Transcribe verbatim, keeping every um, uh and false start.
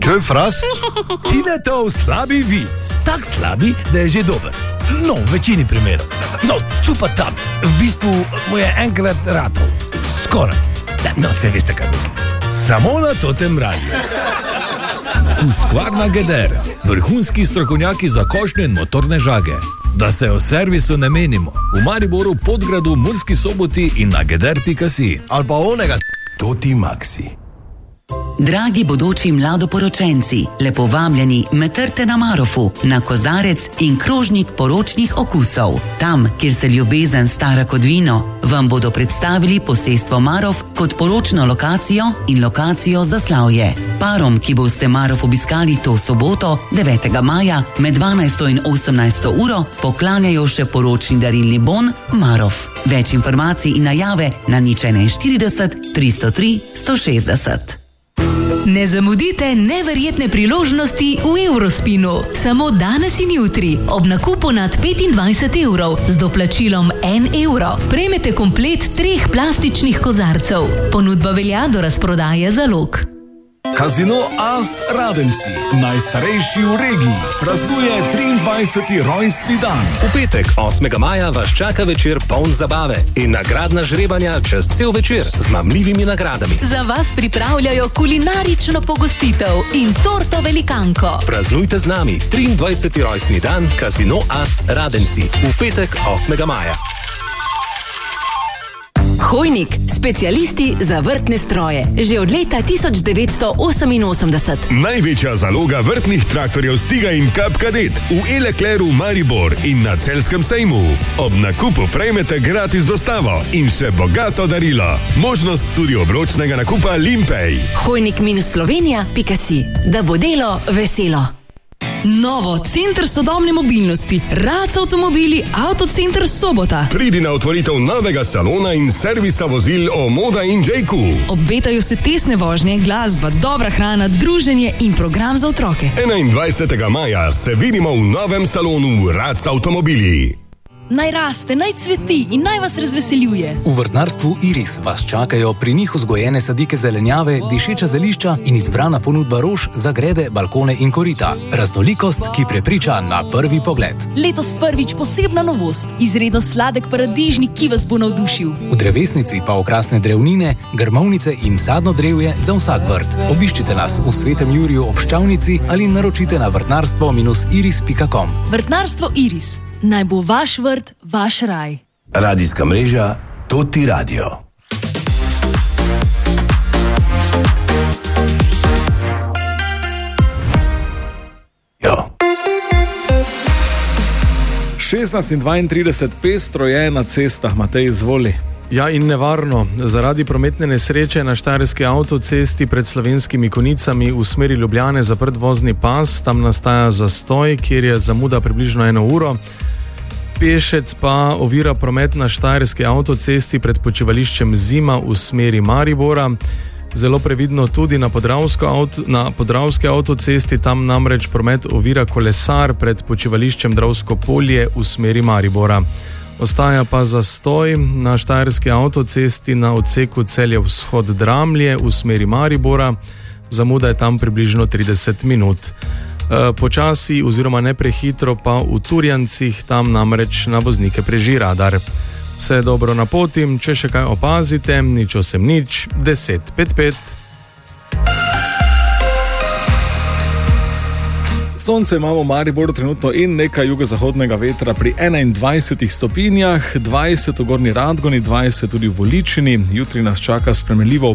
Čuj, fras? Tinetov slabi vic. Tak slabi, da je že dober. No, v večini primerov. No, tu pa tam. V bistvu mu je enkrat ratov. Skoraj. No, se veste, kaj mislim. Samo na Totem radiju. Husqvarna Geder. Vrhunski strokovnjaki za košnje in motorne žage. Da se o servisu ne menimo. V Mariboru, Podgradu, Murski Soboti in na geder pika si. Ali pa onega Toti Maxi. Dragi bodoči mladoporočenci, lepo vabljeni Metrte na Marofu, na kozarec in krožnik poročnih okusov. Tam, kjer se ljubezen stara kot vino, vam bodo predstavili posestvo Marof kot poročno lokacijo in lokacijo za slavje. Parom, ki boste Marof obiskali to soboto, devetega maja, med dvanajsto in osemnajsto uro, poklanjajo še poročni darilni bon Marof. Več informacij in najave na nič ena štirideset tristo tri sto šestdeset. Ne zamudite neverjetne priložnosti v Eurospinu. Samo danes in jutri, ob nakupu nad petindvajset evrov, z doplačilom en evro, prejmete komplet treh plastičnih kozarcev. Ponudba velja do razprodaje zalog. Casino As Radenci, najstarejši v regiji, praznuje triindvajseti rojstni dan. V petek, osmega maja, vas čaka večer poln zabave in nagradna žrebanja čez cel večer z mamljivimi nagradami. Za vas pripravljajo kulinarično pogostitev in torto velikanko. Praznujte z nami triindvajseti rojstni dan Casino As Radenci v petek, osmega maja. Hojnik, specialisti za vrtne stroje. Že od leta tisoč devetsto oseminosemdeset. Največja zaloga vrtnih traktorjev Stiga in Kap Kadet v E-Leclercu Maribor in na Celjskem sejmu. Ob nakupu prejmete gratis dostavo in še bogato darilo. Možnost tudi obročnega nakupa Limpej. Hojnik minus Slovenija pika si. Da bo delo veselo. Novo, center sodobne mobilnosti, Rac avtomobili, Avtocenter Sobota. Pridi na otvoritev novega salona in servisa vozil Omoda in Jayku. Obetajo se tesne vožnje, glasba, dobra hrana, druženje in program za otroke. enaindvajsetega maja se vidimo v novem salonu Rac avtomobili. Naj raste, naj cveti in naj vas razveseljuje. V vrtnarstvu Iris vas čakajo pri njih vzgojene sadike zelenjave, dišeča zelišča in izbrana ponudba rož za grede, balkone in korita. Raznolikost, ki prepriča na prvi pogled. Letos prvič posebna novost, izredno sladek paradižnik, ki vas bo navdušil. V drevesnici pa okrasne drevnine, grmovnice in sadno drevje za vsak vrt. Obiščite nas v Svetem Juriju ob Ščavnici ali naročite na vrtnarstvo iris pika com. Vrtnarstvo Iris. Naj bo vaš vrt, vaš raj. Radijska mreža Toti Radio. Jo. šestnajst in dvaintrideset, pestro je na cestah, Matej, izvoli. Ja, in nevarno. Zaradi prometne nesreče na štajerski avtocesti pred Slovenskimi Konicami v smeri Ljubljane zaprt vozni pas, tam nastaja zastoj, kjer je zamuda približno eno uro. Pešec pa ovira promet na štajerski avtocesti pred počivališčem Zima v smeri Maribora. Zelo previdno tudi na, avto, na Podravski avtocesti, tam namreč promet ovira kolesar pred počivališčem Dravsko polje v smeri Maribora. Ostaja pa zastoj na štajerski avtocesti na odseku Celje vzhod Dramlje v smeri Maribora. Zamuda je tam približno trideset minut. E, počasi oziroma ne prehitro pa v Turjancih, tam namreč na voznike preži radar. Vse dobro na poti, če še kaj opazite, nič osem nič, deset pet pet. Sonce imamo v Mariboru trenutno in nekaj jugozahodnega vetra pri enaindvajsetih stopinjah, dvajset v Gornji Radgoni, dvajset tudi v Voličini. Jutri nas čaka spremenljivo